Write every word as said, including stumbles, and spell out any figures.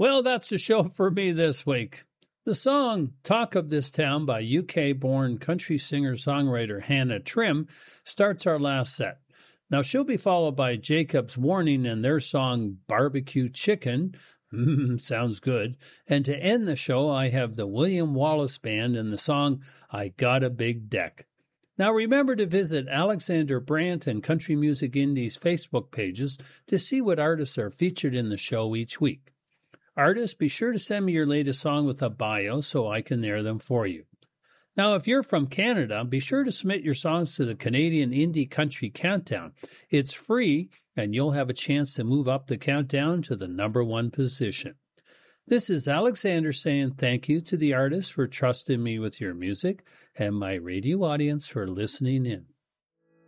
Well, that's the show for me this week. The song Talk of This Town by U K-born country singer-songwriter Hannah Trim starts our last set. Now, she'll be followed by Jacob's Warning and their song Barbecue Chicken. Mm, sounds good. And to end the show, I have the William Wallace Band and the song I Got a Big Deck. Now, remember to visit Alexander Brandt and Country Music Indies Facebook pages to see what artists are featured in the show each week. Artists, be sure to send me your latest song with a bio so I can air them for you. Now, if you're from Canada, be sure to submit your songs to the Canadian Indie Country Countdown. It's free, and you'll have a chance to move up the countdown to the number one position. This is Alexander saying thank you to the artists for trusting me with your music and my radio audience for listening in.